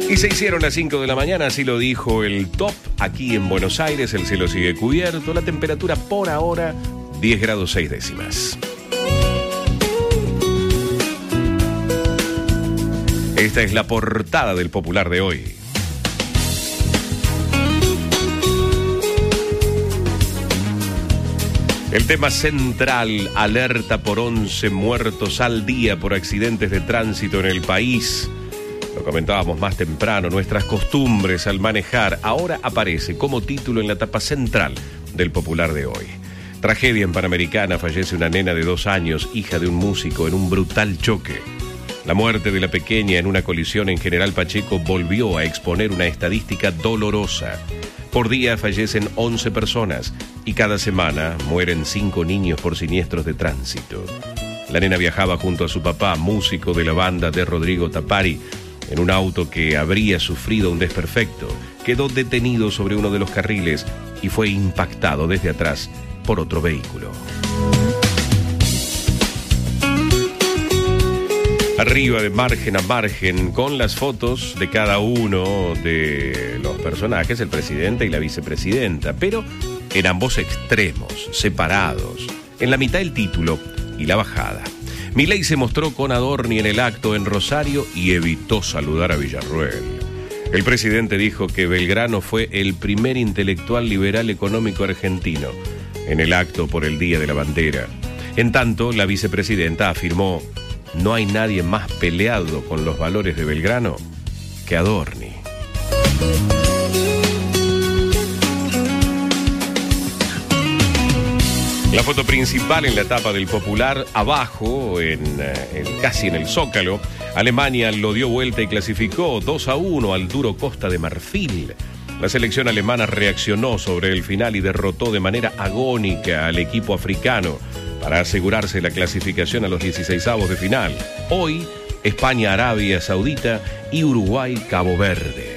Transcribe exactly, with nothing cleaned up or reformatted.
Y se hicieron las cinco de la mañana, así lo dijo el top. Aquí en Buenos Aires el cielo sigue cubierto, la temperatura por ahora diez grados seis décimas. Esta es la portada del Popular de hoy. El tema central, alerta por once muertos al día por accidentes de tránsito en el país. Lo comentábamos más temprano, nuestras costumbres al manejar ahora aparece como título en la tapa central del Popular de hoy. Tragedia en Panamericana, fallece una nena de dos años, hija de un músico, en un brutal choque. La muerte de la pequeña en una colisión en General Pacheco volvió a exponer una estadística dolorosa. Por día fallecen once personas y cada semana mueren cinco niños por siniestros de tránsito. La nena viajaba junto a su papá, músico de la banda de Rodrigo Tapari, en un auto que habría sufrido un desperfecto. Quedó detenido sobre uno de los carriles y fue impactado desde atrás por otro vehículo. Arriba de margen a margen, con las fotos de cada uno de los personajes, el presidente y la vicepresidenta, pero en ambos extremos, separados. En la mitad el título y la bajada. Milei se mostró con Adorni en el acto en Rosario y evitó saludar a Villarruel. El presidente dijo que Belgrano fue el primer intelectual liberal económico argentino en el acto por el Día de la Bandera. En tanto, la vicepresidenta afirmó: no hay nadie más peleado con los valores de Belgrano que Adorni. La foto principal en la tapa del Popular, abajo, en, en, casi en el Zócalo, Alemania lo dio vuelta y clasificó dos a uno al duro Costa de Marfil. La selección alemana reaccionó sobre el final y derrotó de manera agónica al equipo africano para asegurarse la clasificación a los dieciseisavos de final. Hoy, España, Arabia Saudita y Uruguay, Cabo Verde.